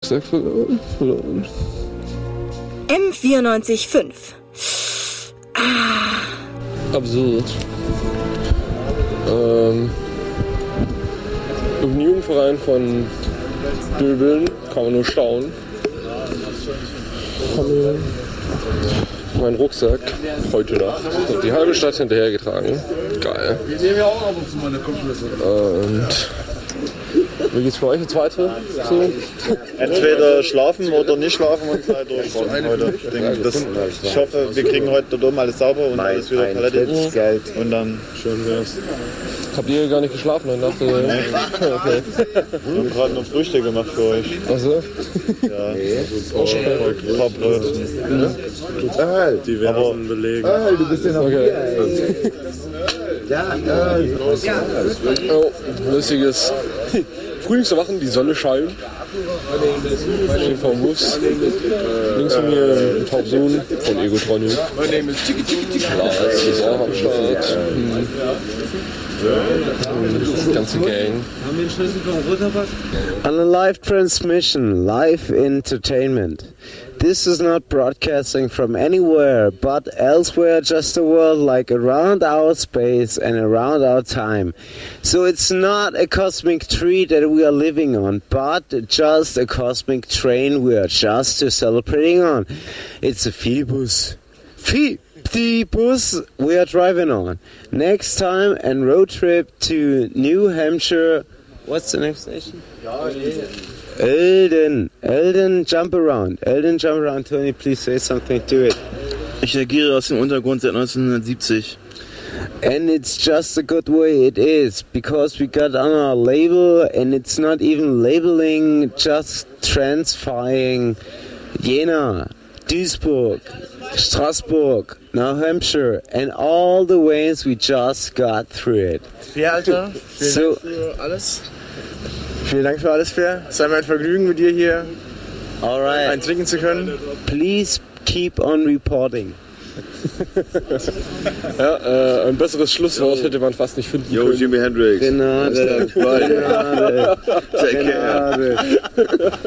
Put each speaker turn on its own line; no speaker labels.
Rucksack verloren.
M94.5.
Absurd. Im Jugendverein von Döbeln kann man nur staunen. Mein Rucksack heute Nacht und die halbe Stadt hinterhergetragen. Geil. Wir nehmen ja auch ab und zu mal eine Kompressor. Und wie geht's für euch jetzt weiter? So?
Entweder schlafen oder nicht schlafen und halt durchfahren heute. Ich hoffe, wir kriegen heute dort oben alles sauber und alles wieder palettiert. Und dann schön wär's.
Habt ihr gar nicht geschlafen in der Nacht? Okay.
Wir haben gerade noch Frühstück gemacht für euch.
Achso?
Ja, ein paar Brötchen. Diversen Belegen.
Du bist ja noch
okay. Oh, lustiges Frühlingserwachen, die Sonne scheint. Ich stehe vor dem Bus. Links von mir ein Taubsohn von Egotronic. Lars ist auch am Start. Die ganze Gang.
On a live transmission, live entertainment. This is not broadcasting from anywhere but elsewhere, just a world like around our space and around our time. So it's not a cosmic tree that we are living on, but just a cosmic train we are just celebrating on. It's a Phoebus. Phoebus we are driving on. Next time, a road trip to New Hampshire. What's the next station? Eldon, jump around. Tony, please say something to it.
Ich agiere aus dem Untergrund seit 1970.
And it's just a good way it is, because we got on our label and it's not even labeling, just transferring Jena, Duisburg, Strasbourg, New Hampshire, and all the ways we just got through it.
Ja, Alter, vielen Dank für alles. Vielen Dank für alles, Per. Es sei mir ein Vergnügen, mit dir hier einen trinken zu können.
Please keep on reporting.
Ja, ein besseres Schlusswort hätte man fast nicht finden können.
Jimi Hendrix.
Gnade.